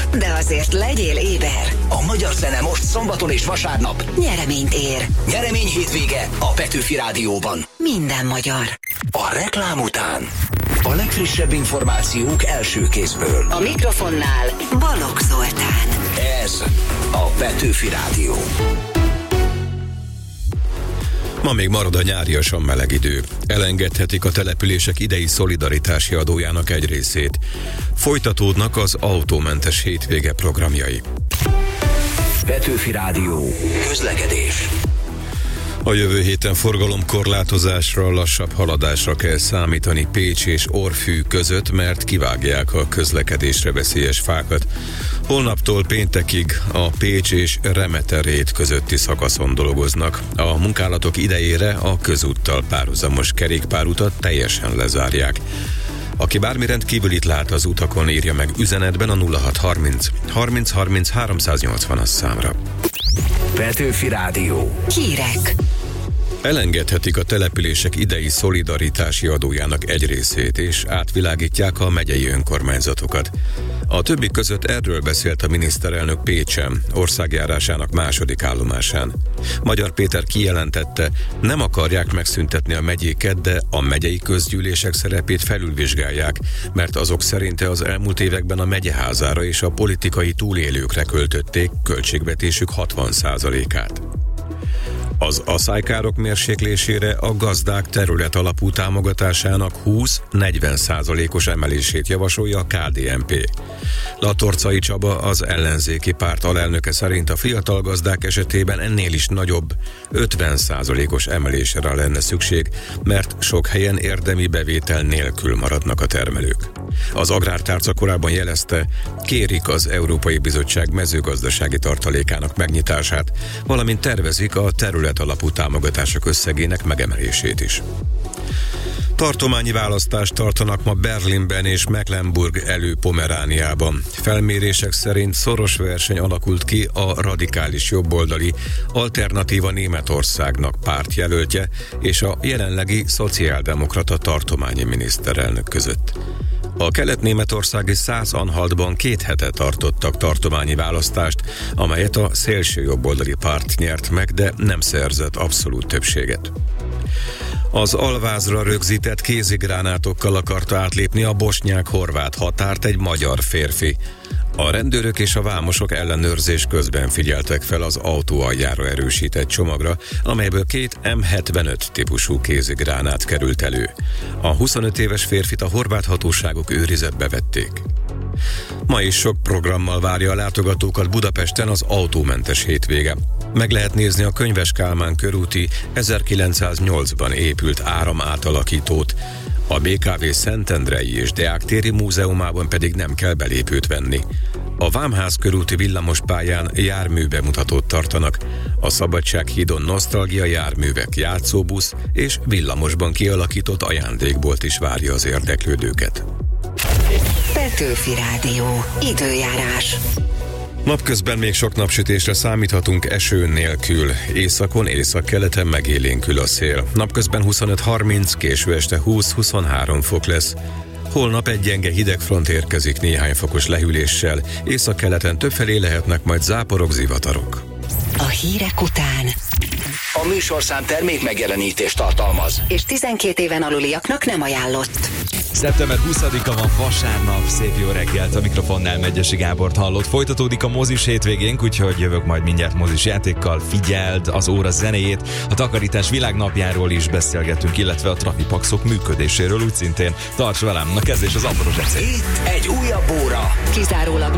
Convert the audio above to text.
de azért legyél éber. A magyar zene most szombaton és vasárnap Nyereményt ér. Nyeremény hétvége a Petőfi Rádióban. Minden magyar. A reklám után a legfrissebb információk első kézből. A mikrofonnál Balogh Zoltán. Ez a Petőfi Rádió. Ma még marad a nyáriasan meleg idő. Elengedhetik a települések idei szolidaritási adójának egy részét. Folytatódnak az autómentes hétvége programjai. Petőfi Rádió. Közlekedés. A jövő héten forgalomkorlátozásra, lassabb haladásra kell számítani Pécs és Orfű között, mert kivágják a közlekedésre veszélyes fákat. Holnaptól péntekig a Pécs és Remeterét közötti szakaszon dolgoznak. A munkálatok idejére a közúttal párhuzamos kerékpárutat teljesen lezárják. Aki bármi rendkívülit lát az utakon, írja meg üzenetben a 0630 30 30 380-as számra. Petőfi Rádió. Hírek. Elengedhetik a települések idei szolidaritási adójának egy részét, és átvilágítják a megyei önkormányzatokat. A többi között erről beszélt a miniszterelnök Pécsen, országjárásának második állomásán. Magyar Péter kijelentette, nem akarják megszüntetni a megyéket, de a megyei közgyűlések szerepét felülvizsgálják, mert azok szerinte az elmúlt években a megyeházára és a politikai túlélőkre költötték költségvetésük 60%-át. Az aszálykárok mérséklésére a gazdák terület alapú támogatásának 20-40%-os emelését javasolja a KDNP. Latorcai Csaba, az ellenzéki párt alelnöke szerint a fiatal gazdák esetében ennél is nagyobb, 50%-os emelésre lenne szükség, mert sok helyen érdemi bevétel nélkül maradnak a termelők. Az Agrártárca korábban jelezte, kérik az Európai Bizottság mezőgazdasági tartalékának megnyitását, valamint tervezik a terület alapú támogatások összegének megemelését is. Tartományi választást tartanak ma Berlinben és Mecklenburg Elő-Pomerániában. Felmérések szerint szoros verseny alakult ki a radikális jobboldali Alternatíva Németországnak pártjelöltje és a jelenlegi szociáldemokrata tartományi miniszterelnök között. A kelet-németországi Szász-Anhaltban 2 hete tartottak tartományi választást, amelyet a szélső jobboldali párt nyert meg, de nem szerzett abszolút többséget. Az alvázra rögzített kézigránátokkal akarta átlépni a bosnyák-horvát határt egy magyar férfi. A rendőrök és a vámosok ellenőrzés közben figyeltek fel az autó aljára erősített csomagra, amelyből 2 M75 típusú kézigránát került elő. A 25 éves férfit a horvát hatóságok őrizetbe vették. Ma is sok programmal várja a látogatókat Budapesten az autómentes hétvége. Meg lehet nézni a Könyves Kálmán körúti 1908-ban épült áramátalakítót, a BKV Szentendrei és Deák téri múzeumában pedig nem kell belépőt venni. A Vámház körúti villamospályán járműbemutatót tartanak, a Szabadsághídon nosztalgia járművek, játszóbusz és villamosban kialakított ajándékbolt is várja az érdeklődőket. Petőfi Rádió. Időjárás. Napközben még sok napsütésre számíthatunk eső nélkül. Északon, északkeleten megélénkül a szél. Napközben 25-30, késő este 20-23 fok lesz. Holnap egy gyenge hidegfront érkezik néhány fokos lehűléssel. Északkeleten többfelé lehetnek majd záporok, zivatarok. A hírek után A műsorszám termék megjelenítést tartalmaz. és 12 éven aluliaknak nem ajánlott. Szeptember 20-a van, vasárnap, szép jó reggelt, a mikrofonnál Megyesi Gábort hallott. Folytatódik a mozis hétvégénk, úgyhogy jövök majd mindjárt mozis játékkal, figyeld az óra zenéjét, a takarítás világnapjáról is beszélgetünk, illetve a trafipaxok működéséről úgy szintén. Tarts velem, na kezdés az aprózsecé. Itt egy újabb óra. Kizárólag